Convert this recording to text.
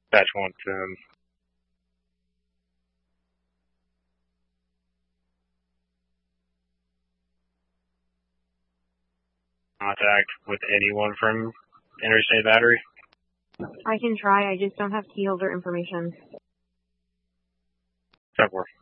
Patch 110. Contact with anyone from Interstate Battery? I can try, I just don't have key holder information. 10-4.